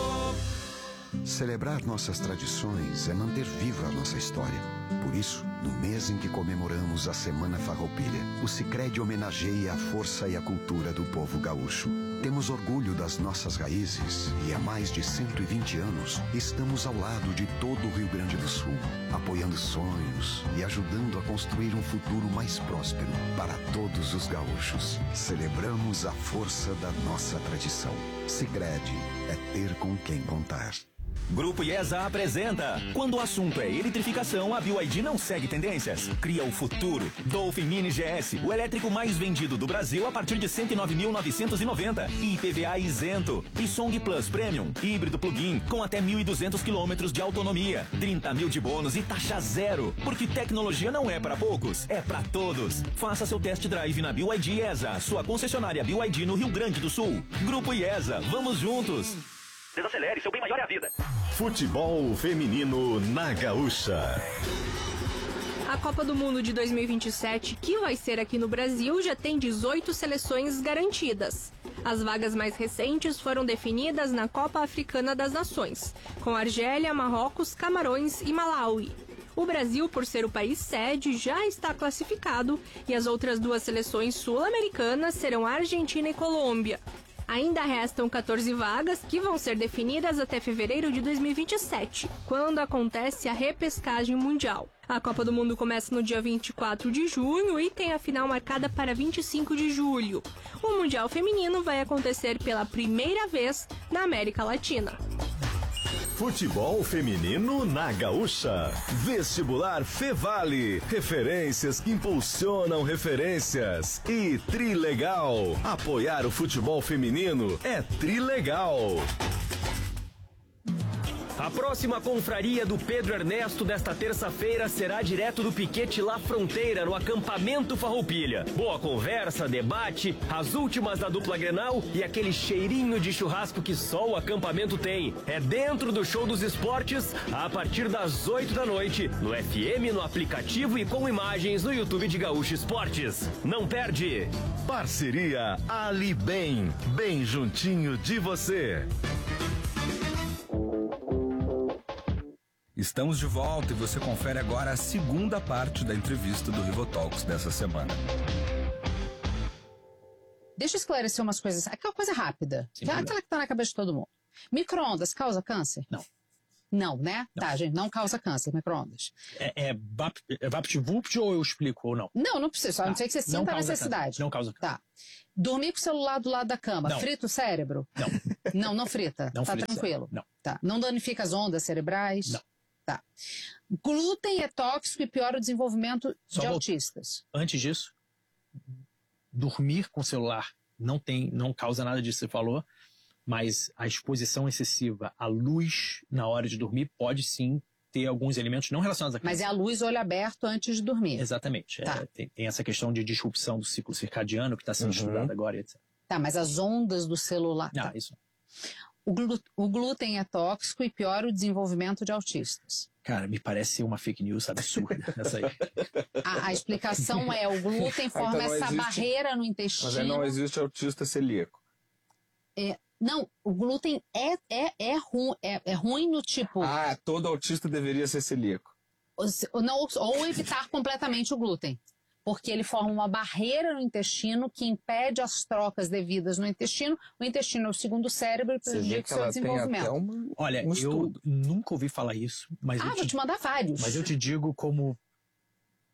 Celebrar nossas tradições é manter viva a nossa história. Por isso, no mês em que comemoramos a Semana Farroupilha, o Sicredi homenageia a força e a cultura do povo gaúcho. Temos orgulho das nossas raízes e há mais de 120 anos estamos ao lado de todo o Rio Grande do Sul, apoiando sonhos e ajudando a construir um futuro mais próspero para todos os gaúchos. Celebramos a força da nossa tradição. Sicredi é ter com quem contar. Grupo IESA apresenta. Quando o assunto é eletrificação, a BYD não segue tendências. Cria o futuro. Dolphin Mini GS, o elétrico mais vendido do Brasil a partir de 109.990. IPVA isento. E Song Plus Premium, híbrido plug-in, com até 1.200 quilômetros de autonomia. 30 mil de bônus e taxa zero. Porque tecnologia não é para poucos, é para todos. Faça seu test drive na BYD IESA, sua concessionária BYD no Rio Grande do Sul. Grupo IESA, vamos juntos. Desacelere, seu bem maior é a vida. Futebol feminino na Gaúcha. A Copa do Mundo de 2027, que vai ser aqui no Brasil, já tem 18 seleções garantidas. As vagas mais recentes foram definidas na Copa Africana das Nações, com Argélia, Marrocos, Camarões e Malawi. O Brasil, por ser o país sede, já está classificado e as outras duas seleções sul-americanas serão Argentina e Colômbia. Ainda restam 14 vagas que vão ser definidas até fevereiro de 2027, quando acontece a repescagem mundial. A Copa do Mundo começa no dia 24 de junho e tem a final marcada para 25 de julho. O Mundial Feminino vai acontecer pela primeira vez na América Latina. Futebol feminino na Gaúcha. Vestibular Fevale. Referências que impulsionam referências. E Trilegal. Apoiar o futebol feminino é Trilegal. A próxima confraria do Pedro Ernesto desta terça-feira será direto do Piquete La Fronteira, no acampamento Farroupilha. Boa conversa, debate, as últimas da dupla Grenal e aquele cheirinho de churrasco que só o acampamento tem. É dentro do Show dos Esportes, a partir das 8 da noite, no FM, no aplicativo e com imagens no YouTube de Gaúcho Esportes. Não perde! Parceria Ali Bem, bem juntinho de você. Estamos de volta e você confere agora a segunda parte da entrevista do Rivotalks dessa semana. Deixa eu esclarecer umas coisas. Aquela coisa rápida. Aquela que tá na cabeça de todo mundo. Micro-ondas causa câncer? Não. Não, né? Não. Tá, gente, não causa câncer, micro-ondas. É VaptVupt ou eu explico ou não? Não precisa. Só não sei que você sinta a necessidade. Não causa câncer. Tá. Dormir com o celular do lado da cama. Não. Frita o cérebro? Não. Não frita. Não tá frita tranquilo. Não. Tá. Não danifica as ondas cerebrais? Não. Tá. Glúten é tóxico e piora o desenvolvimento de autistas. Antes disso, dormir com o celular não causa nada disso que você falou, mas a exposição excessiva à luz na hora de dormir pode sim ter alguns elementos não relacionados a câncer. Mas é a luz olho aberto antes de dormir. Exatamente. Tá. Tem essa questão de disrupção do ciclo circadiano que está sendo estudado agora, etc. Tá, mas as ondas do celular... Ah, isso. O glúten é tóxico e piora o desenvolvimento de autistas. Cara, me parece uma fake news absurda essa aí. A explicação é o glúten forma então essa barreira no intestino. Mas aí não existe autista celíaco. Não, o glúten é ruim no tipo... Ah, todo autista deveria ser celíaco. Ou evitar completamente o glúten. Porque ele forma uma barreira no intestino que impede as trocas devidas no intestino. O intestino é o segundo cérebro e prejudica o seu desenvolvimento. Olha, eu nunca ouvi falar isso. Mas vou te mandar vários. Mas eu te digo como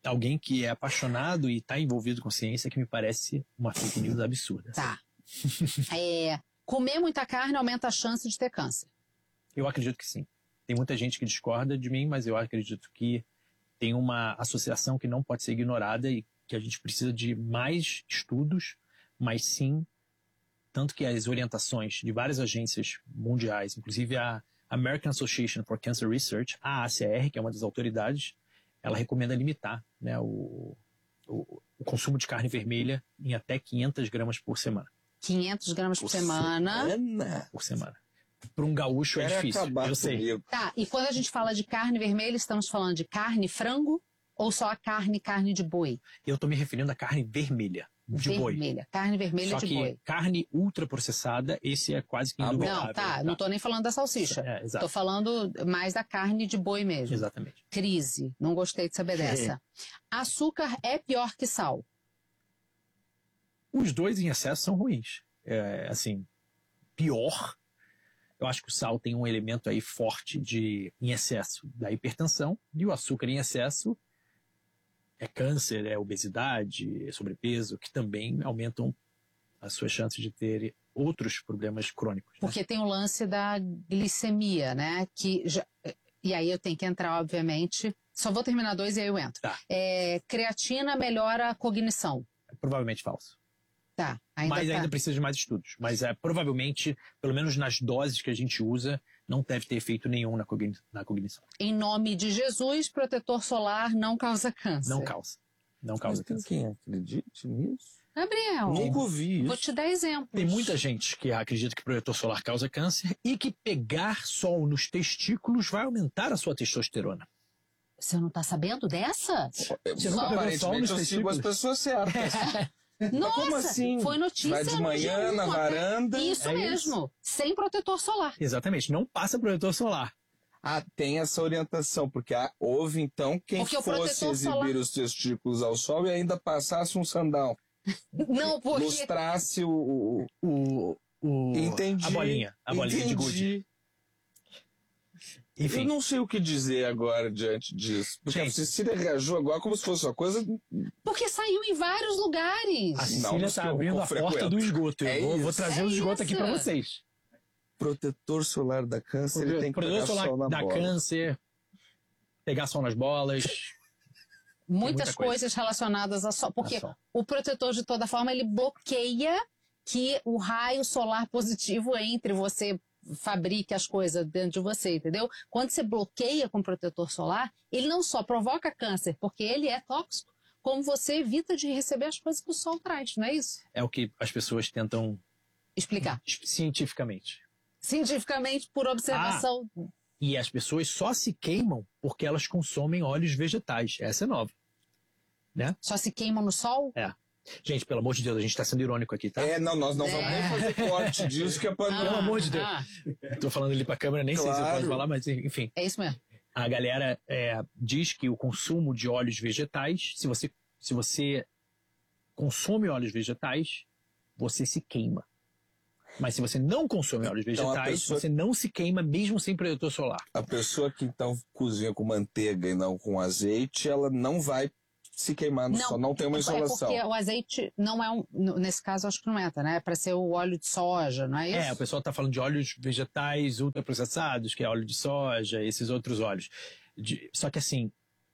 alguém que é apaixonado e está envolvido com ciência, que me parece uma fake news absurda. Tá. Comer muita carne aumenta a chance de ter câncer. Eu acredito que sim. Tem muita gente que discorda de mim, mas eu acredito que tem uma associação que não pode ser ignorada e que a gente precisa de mais estudos, mas sim, tanto que as orientações de várias agências mundiais, inclusive a American Association for Cancer Research, a AACR, que é uma das autoridades, ela recomenda limitar, né, o consumo de carne vermelha em até 500 gramas por semana. 500 gramas por semana. Por semana. Para um gaúcho é difícil, eu sei. Comigo. Tá, e quando a gente fala de carne vermelha, estamos falando de carne frango ou só a carne de boi? Eu estou me referindo à carne vermelha, de boi. Carne vermelha Só de que boi. carne ultraprocessada, esse é quase que indubitável. Não, tá, não estou nem falando da salsicha. Exato. Estou falando mais da carne de boi mesmo. Exatamente. Crise, não gostei de saber dessa. Açúcar é pior que sal? Os dois em excesso são ruins. Pior. Eu acho que o sal tem um elemento aí forte em excesso da hipertensão, e o açúcar em excesso é câncer, é obesidade, é sobrepeso, que também aumentam as suas chances de ter outros problemas crônicos. Né? Porque tem o lance da glicemia, né? E aí eu tenho que entrar, obviamente. Só vou terminar 2 e aí eu entro. Tá. Creatina melhora a cognição. É provavelmente falso. Tá. Ainda precisa de mais estudos. Mas provavelmente, pelo menos nas doses que a gente usa, não deve ter efeito nenhum na cognição. Em nome de Jesus, protetor solar não causa câncer. Não causa. Não causa câncer. Quem acredite nisso? Gabriel, nunca ouvi isso. Vou te dar exemplos. Tem muita gente que acredita que protetor solar causa câncer e que pegar sol nos testículos vai aumentar a sua testosterona. Você não tá sabendo dessa? Você nunca pegou sol nos eu sigo as testículos? pessoas certas. Nossa, como assim? Foi notícia. Vai de manhã na varanda. Isso mesmo, sem protetor solar. Exatamente, não passa protetor solar. Tem essa orientação, porque houve então quem fosse exibir os testículos ao sol e ainda passasse um sandal. Não, porque... Lustrasse Entendi. A bolinha de gude. Enfim. Eu não sei o que dizer agora diante disso. Porque a Cecília reagiu agora como se fosse uma coisa... Porque saiu em vários lugares. A Cecília está abrindo a porta do esgoto. Eu vou trazer o esgoto aqui para vocês. Protetor solar da câncer, ele tem que pegar sol na bola. Câncer, pegar sol nas bolas... Muitas coisas relacionadas a sol. Porque o protetor, de toda forma, ele bloqueia que o raio solar positivo entre você... fabrique as coisas dentro de você, entendeu? Quando você bloqueia com protetor solar, ele não só provoca câncer, porque ele é tóxico, como você evita de receber as coisas que o sol traz, não é isso? É o que as pessoas tentam explicar. Cientificamente. Cientificamente, por observação. E as pessoas só se queimam porque elas consomem óleos vegetais. Essa é nova. Né? Só se queimam no sol? É. Gente, pelo amor de Deus, a gente está sendo irônico aqui, tá? Nós não vamos nem fazer corte disso, que é para... Pelo amor de Deus. Tô falando ali pra câmera, nem sei se eu posso falar, mas enfim. É isso mesmo. A galera diz que o consumo de óleos vegetais, se você consome óleos vegetais, você se queima. Mas se você não consome óleos vegetais, você não se queima mesmo sem protetor solar. A pessoa que então cozinha com manteiga e não com azeite, ela não vai se queimar no sol, não tem uma insolação. É porque o azeite não é nesse caso acho que não entra, né? É para ser o óleo de soja, não é isso? O pessoal tá falando de óleos vegetais ultraprocessados, que é óleo de soja, esses outros óleos. Só que assim,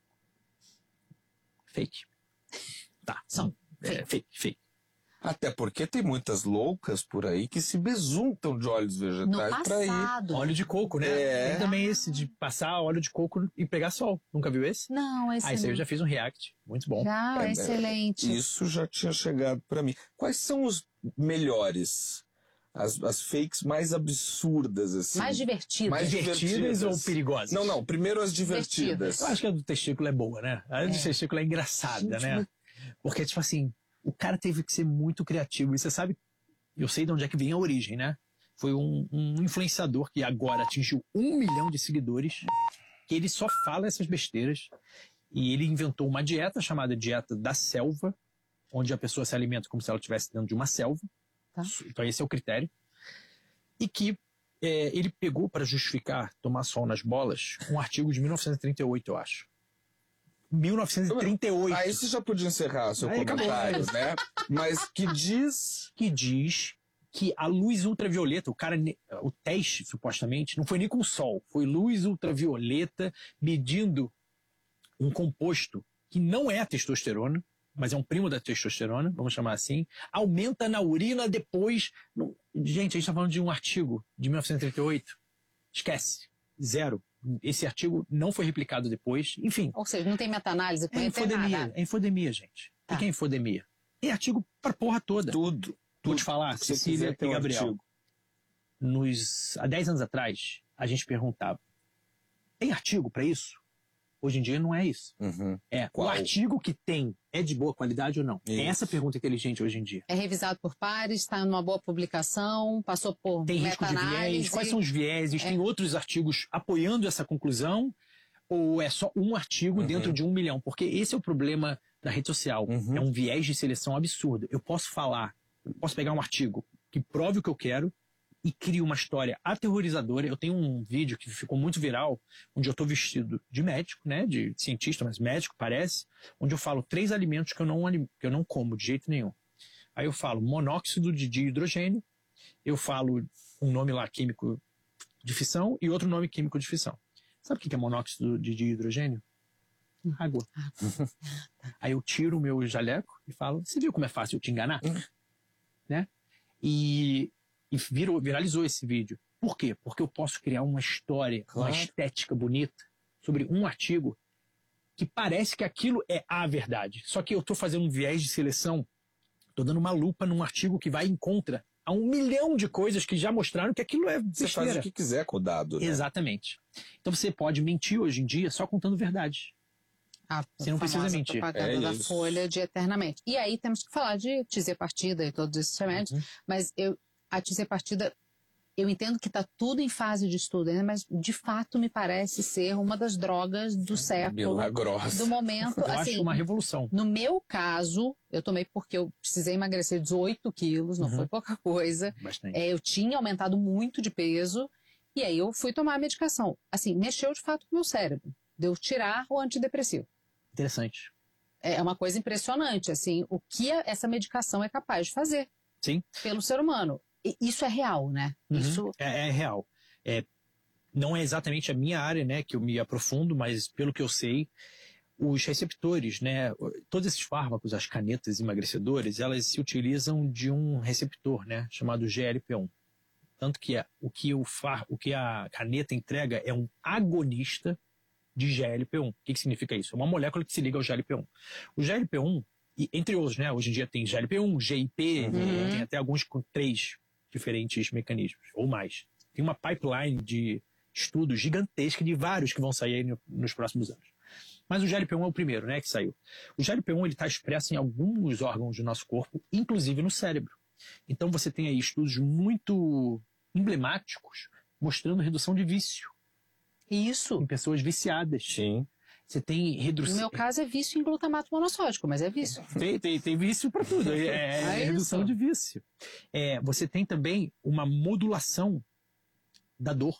fake. Tá, são fake. Até porque tem muitas loucas por aí que se besuntam de óleos vegetais para ir. Óleo de coco, né? Tem também esse de passar óleo de coco e pegar sol. Nunca viu esse? Não, esse não. Esse aí eu já fiz um react. Muito bom. Excelente. Isso já tinha chegado para mim. Quais são os melhores? As fakes mais absurdas, assim. Mais divertidas. Mais divertidas ou perigosas? Não. Primeiro as divertidas. Eu acho que a do testículo é boa, né? A do testículo é engraçada, né? Porque, tipo assim, o cara teve que ser muito criativo. E você sabe, eu sei de onde é que vem a origem, né? Foi um influenciador que agora atingiu 1 milhão de seguidores, que ele só fala essas besteiras. E ele inventou uma dieta chamada dieta da selva, onde a pessoa se alimenta como se ela estivesse dentro de uma selva. Tá. Então esse é o critério. E que ele pegou para justificar tomar sol nas bolas um artigo de 1938, eu acho. 1938. Aí você já podia encerrar seu comentário, né? Mas que diz que a luz ultravioleta, o teste, supostamente, não foi nem com o sol, foi luz ultravioleta medindo um composto que não é a testosterona, mas é um primo da testosterona, vamos chamar assim, aumenta na urina depois... Gente, a gente está falando de um artigo de 1938. Esquece. Zero. Esse artigo não foi replicado depois. Enfim. Ou seja, não tem meta-análise. É infodemia. É infodemia, gente. O que é infodemia? É artigo pra porra toda. Tudo. Vou te falar, Cecília e Gabriel. Há 10 anos atrás, a gente perguntava, tem artigo para isso? Hoje em dia não é isso. O artigo que tem é de boa qualidade ou não? Isso. É essa a pergunta inteligente hoje em dia. É revisado por pares, está numa boa publicação, passou por tem risco de viés? Quais são os vieses? Tem outros artigos apoiando essa conclusão? Ou é só um artigo dentro de 1 milhão? Porque esse é o problema da rede social. É um viés de seleção absurdo. Eu posso pegar um artigo que prove o que eu quero e cria uma história aterrorizadora. Eu tenho um vídeo que ficou muito viral, onde eu estou vestido de médico, né, de cientista, mas médico parece, onde eu falo 3 alimentos que eu não como de jeito nenhum. Aí eu falo monóxido de dihidrogênio, eu falo um nome lá químico de fissão e outro nome químico de fissão. Sabe o que é monóxido de dihidrogênio? Água. Aí eu tiro o meu jaleco e falo, você viu como é fácil eu te enganar? Né? E viralizou esse vídeo. Por quê? Porque eu posso criar uma história, uma estética bonita sobre um artigo que parece que aquilo é a verdade. Só que eu estou fazendo um viés de seleção, estou dando uma lupa num artigo que vai em contra a 1 milhão de coisas que já mostraram que aquilo é besteira. Você faz o que quiser com o dado, né? Exatamente. Então você pode mentir hoje em dia só contando verdade. Você não precisa mentir. Propaganda da Folha de eternamente. E aí temos que falar de TZ Partida e todos esses remédios, mas a TZ Partida, eu entendo que está tudo em fase de estudo ainda, mas de fato me parece ser uma das drogas do século, do momento. Eu acho uma revolução. No meu caso, eu tomei porque eu precisei emagrecer 18 quilos, não foi pouca coisa. Eu tinha aumentado muito de peso, e aí eu fui tomar a medicação. Assim, mexeu de fato com o meu cérebro. Deu tirar o antidepressivo. Interessante. É uma coisa impressionante, assim, o que essa medicação é capaz de fazer. Sim. Pelo ser humano. Isso é real, né? Isso é real. Não é exatamente a minha área, né, que eu me aprofundo, mas pelo que eu sei, os receptores, né, todos esses fármacos, as canetas emagrecedoras, elas se utilizam de um receptor, né, chamado GLP-1. Tanto que o que a caneta entrega é um agonista de GLP-1. O que significa isso? É uma molécula que se liga ao GLP-1. O GLP-1, entre outros, né, hoje em dia tem GLP-1, GIP, tem até alguns com 3 diferentes mecanismos, ou mais. Tem uma pipeline de estudos gigantesca de vários que vão sair aí nos próximos anos. Mas o GLP-1 é o primeiro, né, que saiu. O GLP-1 está expresso em alguns órgãos do nosso corpo, inclusive no cérebro. Então você tem aí estudos muito emblemáticos mostrando redução de vício. Isso. Em pessoas viciadas. Sim. Você tem redução... No meu caso é vício em glutamato monossódico, mas é vício. Tem vício para tudo. É redução de vício. Você tem também uma modulação da dor.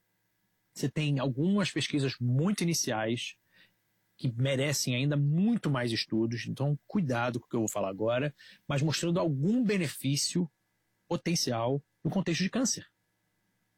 Você tem algumas pesquisas muito iniciais que merecem ainda muito mais estudos. Então, cuidado com o que eu vou falar agora, mas mostrando algum benefício potencial no contexto de câncer.